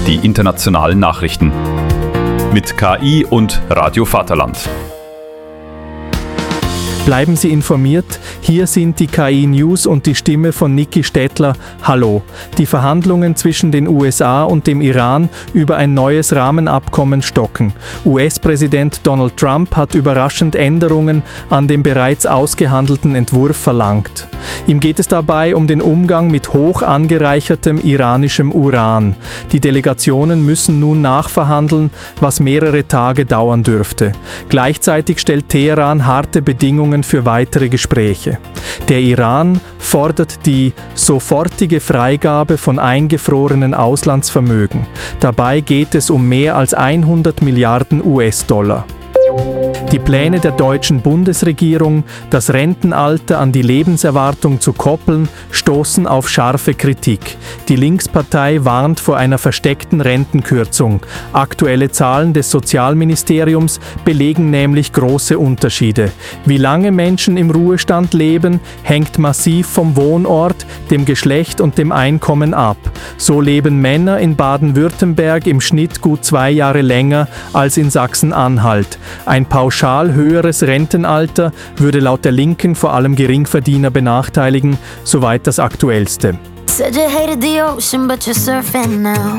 die internationalen Nachrichten. Mit KI und Radio Vaterland. Bleiben Sie informiert, hier sind die KI-News und die Stimme von Niki Stettler. Hallo. Die Verhandlungen zwischen den USA und dem Iran über ein neues Rahmenabkommen stocken. US-Präsident Donald Trump hat überraschend Änderungen an dem bereits ausgehandelten Entwurf verlangt. Ihm geht es dabei um den Umgang mit hoch angereichertem iranischem Uran. Die Delegationen müssen nun nachverhandeln, was mehrere Tage dauern dürfte. Gleichzeitig stellt Teheran harte Bedingungen für weitere Gespräche. Der Iran fordert die sofortige Freigabe von eingefrorenen Auslandsvermögen. Dabei geht es um mehr als 100 Milliarden US-Dollar. Die Pläne der deutschen Bundesregierung, das Rentenalter an die Lebenserwartung zu koppeln, stoßen auf scharfe Kritik. Die Linkspartei warnt vor einer versteckten Rentenkürzung. Aktuelle Zahlen des Sozialministeriums belegen nämlich große Unterschiede. Wie lange Menschen im Ruhestand leben, hängt massiv vom Wohnort, dem Geschlecht und dem Einkommen ab. So leben Männer in Baden-Württemberg im Schnitt gut 2 Jahre länger als in Sachsen-Anhalt. Ein pauschal höheres Rentenalter würde laut der Linken vor allem Geringverdiener benachteiligen, soweit das Aktuellste. Said you hated the ocean, but you're surfing now.